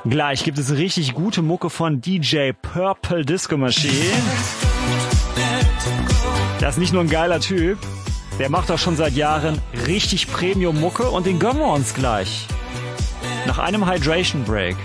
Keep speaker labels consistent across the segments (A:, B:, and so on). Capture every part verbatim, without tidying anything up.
A: Gleich gibt es richtig gute Mucke von D J Purple Disco Machine. Das ist nicht nur ein geiler Typ, der macht auch schon seit Jahren richtig Premium-Mucke und den gönnen wir uns gleich. Nach einem Hydration Break.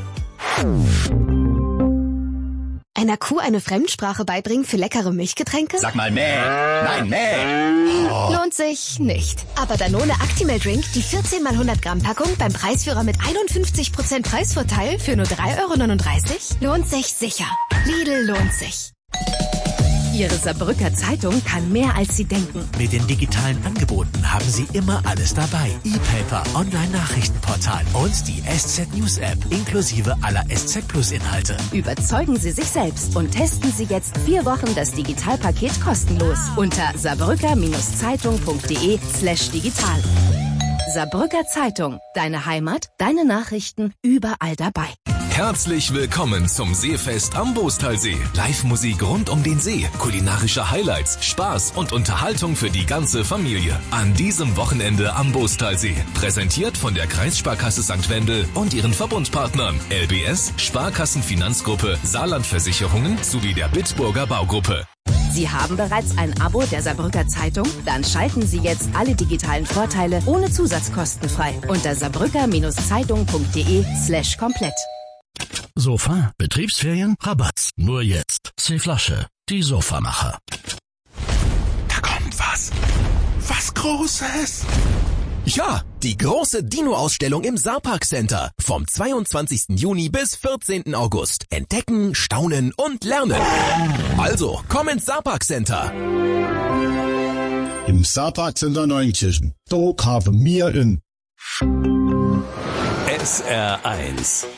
B: Einer Kuh eine Fremdsprache beibringen für leckere Milchgetränke?
C: Sag mal mäh. Nein, mäh.
B: Oh. Lohnt sich nicht. Aber Danone Actimel Drink, die vierzehn mal hundert Gramm Packung beim Preisführer mit einundfünfzig Prozent Preisvorteil für nur drei Euro neununddreißig, lohnt sich sicher. Lidl lohnt sich.
D: Ihre Saarbrücker Zeitung kann mehr, als Sie denken.
E: Mit den digitalen Angeboten haben Sie immer alles dabei. E-Paper, Online-Nachrichtenportal und die S Z News App inklusive aller S Z Plus Inhalte.
D: Überzeugen Sie sich selbst und testen Sie jetzt vier Wochen das Digitalpaket kostenlos unter saarbrücker-zeitung.de slash digital. Saarbrücker Zeitung. Deine Heimat, deine Nachrichten, überall dabei.
F: Herzlich willkommen zum Seefest am Boostalsee. Live-Musik rund um den See, kulinarische Highlights, Spaß und Unterhaltung für die ganze Familie. An diesem Wochenende am Boostalsee. Präsentiert von der Kreissparkasse Sankt Wendel und ihren Verbundpartnern L B S, Sparkassenfinanzgruppe, Saarlandversicherungen sowie der Bitburger Baugruppe.
D: Sie haben bereits ein Abo der Saarbrücker Zeitung? Dann schalten Sie jetzt alle digitalen Vorteile ohne Zusatzkosten frei unter saarbrücker-zeitung.de slash komplett.
G: Sofa, Betriebsferien, Rabatt. Nur jetzt. C-Flasche, die Sofamacher.
H: Da kommt was. Was Großes.
C: Ja, die große Dino-Ausstellung im Saarpark Center. Vom zweiundzwanzigsten Juni bis vierzehnten August. Entdecken, staunen und lernen. Also, komm ins Saarpark Center.
I: Im Saarpark Center Neunkirchen. Da haben wir in
J: S R eins